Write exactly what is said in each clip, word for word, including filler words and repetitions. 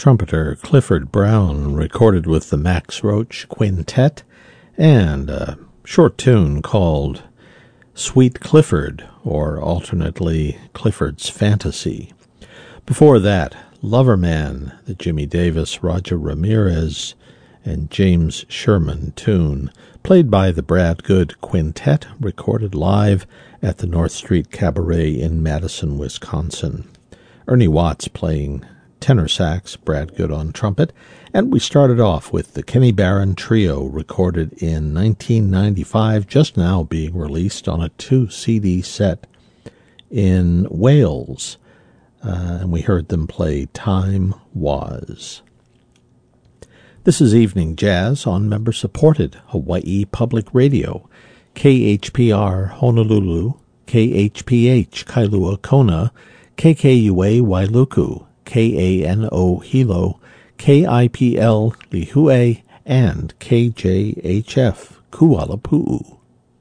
trumpeter Clifford Brown recorded with the Max Roach Quintet, and a short tune called Sweet Clifford, or alternately Clifford's Fantasy. Before that, Loverman, the Jimmy Davis, Roger Ramirez, and James Sherman tune, played by the Brad Good Quintet, recorded live at the North Street Cabaret in Madison, Wisconsin. Ernie Watts playing tenor sax, Brad Good on trumpet, and we started off with the Kenny Barron Trio, recorded in nineteen ninety-five, just now being released on a two-C D set in Wales, uh, and we heard them play Time Was. This is Evening Jazz on member-supported Hawaii Public Radio, K H P R Honolulu, K H P H Kailua Kona, K K U A Wailuku, K A N O Hilo, K I P L Lihue, and K J H F Kualapu'u.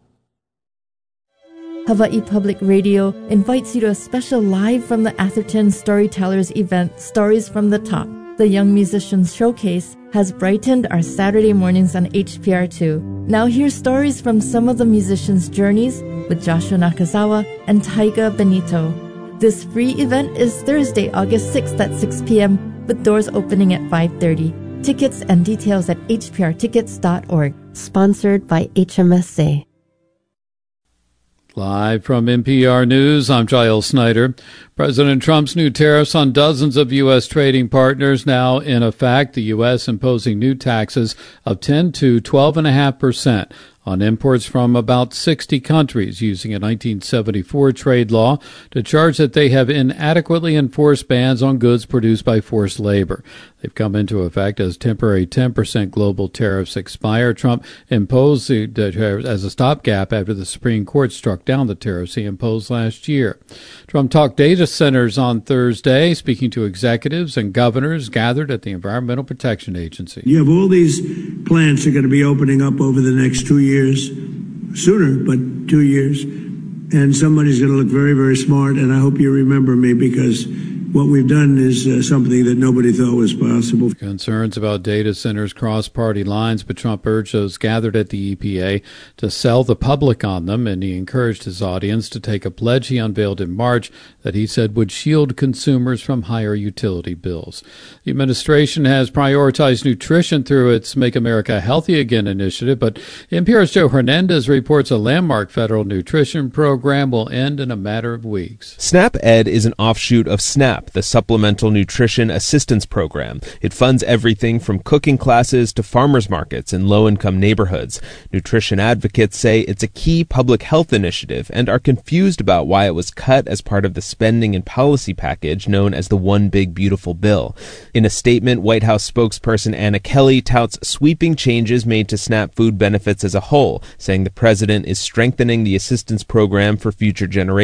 Hawaii Public Radio invites you to a special Live from the Atherton Storytellers event, Stories from the Top. The Young Musicians Showcase has brightened our Saturday mornings on H P R two. Now hear stories from some of the musicians' journeys with Joshua Nakazawa and Taiga Benito. This free event is Thursday, August sixth at six p.m., with doors opening at five thirty. Tickets and details at h p r tickets dot org. Sponsored by H M S A. Live from N P R News, I'm Giles Snyder. President Trump's new tariffs on dozens of U S trading partners now in effect, the U S imposing new taxes of ten to twelve point five percent on imports from about sixty countries, using a nineteen seventy-four trade law to charge that they have inadequately enforced bans on goods produced by forced labor. They've come into effect as temporary ten percent global tariffs expire. Trump imposed the tariffs as a stopgap after the Supreme Court struck down the tariffs he imposed last year. Trump talked data centers on Thursday, speaking to executives and governors gathered at the Environmental Protection Agency. You have all these plants that are going to be opening up over the next two years, sooner, but two years. And somebody's going to look very, very smart, and I hope you remember me, because what we've done is uh, something that nobody thought was possible. Concerns about data centers cross party lines, but Trump urged those gathered at the E P A to sell the public on them, and he encouraged his audience to take a pledge he unveiled in March that he said would shield consumers from higher utility bills. The administration has prioritized nutrition through its Make America Healthy Again initiative, but N P R's Joe Hernandez reports a landmark federal nutrition program will end in a matter of weeks. SNAP-Ed is an offshoot of SNAP, the Supplemental Nutrition Assistance Program. It funds everything from cooking classes to farmers markets in low-income neighborhoods. Nutrition advocates say it's a key public health initiative and are confused about why it was cut as part of the spending and policy package known as the One Big Beautiful Bill. In a statement, White House spokesperson Anna Kelly touts sweeping changes made to SNAP food benefits as a whole, saying the president is strengthening the assistance program for future generations.